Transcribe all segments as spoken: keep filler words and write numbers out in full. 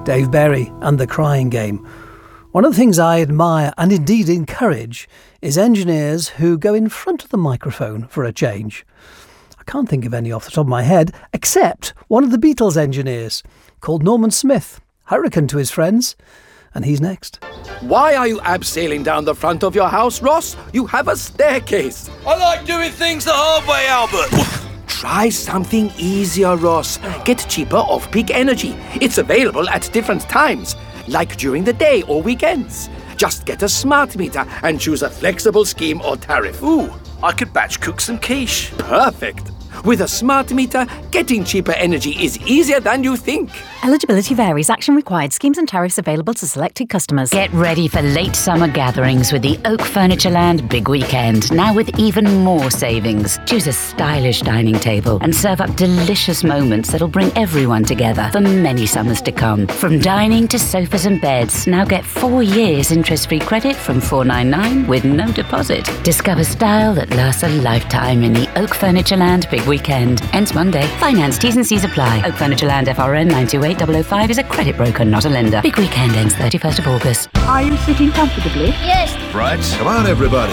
Dave Berry and The Crying Game. One of the things I admire and indeed encourage is engineers who go in front of the microphone for a change. I can't think of any off the top of my head, except one of the Beatles engineers called Norman Smith, Hurricane to his friends, and he's next. Why are you abseiling down the front of your house, Ross? You have a staircase. I like doing things the hard way, Albert. Try something easier, Ross. Get cheaper off-peak energy. It's available at different times, like during the day or weekends. Just get a smart meter and choose a flexible scheme or tariff. Ooh, I could batch cook some quiche. Perfect. With a smart meter, getting cheaper energy is easier than you think. Eligibility varies. Action required. Schemes and tariffs available to selected customers. Get ready for late summer gatherings with the Oak Furnitureland Big Weekend, now with even more savings. Choose a stylish dining table and serve up delicious moments that'll bring everyone together for many summers to come. From dining to sofas and beds, now get four years interest-free credit from four ninety-nine with no deposit. Discover style that lasts a lifetime in the Oak Furnitureland Big Weekend. Ends Monday. Finance, T's and C's apply. Oak Furnitureland F R N nine two eight zero zero five is a credit broker, not a lender. Big Weekend ends thirty-first of August. Are you sitting comfortably? Yes. Right. Come on, everybody.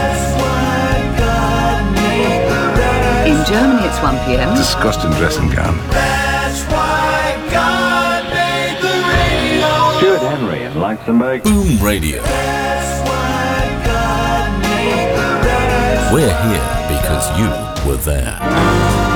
In Germany, it's one p.m. Disgusting dressing gown. Stuart Henry in Luxembourg. Boom Radio. We're here because you were there.